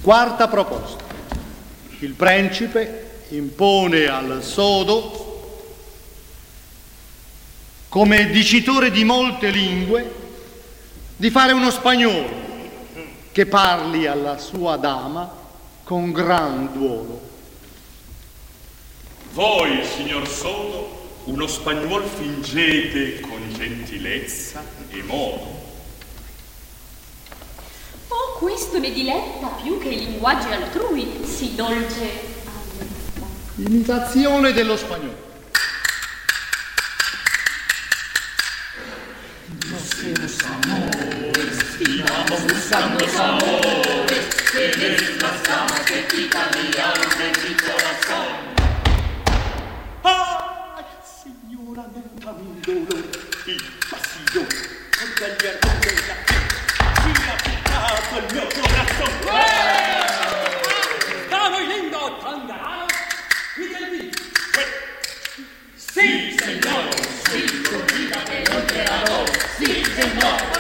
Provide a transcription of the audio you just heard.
Quarta proposta. Il principe impone al sodo, come dicitore di molte lingue, di fare uno spagnolo che parli alla sua dama con gran duolo. Voi, signor sodo, uno spagnol fingete con gentilezza e modo. Oh, questo ne diletta più che i linguaggi altrui, si dolce all'età. Imitazione dello spagnolo. Los amores, sigamos buscando amores, tienes las llamas que quitan mi alma en mi corazón. ¡Ay, señora, nunca mi dolor y pasión! Porque el hierro de la piel se ha picado el mio corazón. ¡Está muy lindo, tangarano! ¡Miguel! Sí, señor, sí, corrida del emperador, sí, señor.